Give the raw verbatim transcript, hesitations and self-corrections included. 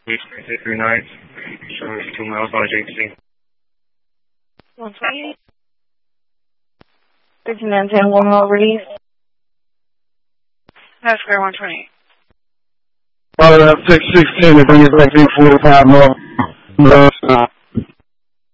three nights. Service two miles by J C. one twenty-eight. fifty-nine ten, one mile release. That's square one twenty-eight. Uh, six sixteen, to bring it back to forty-five north.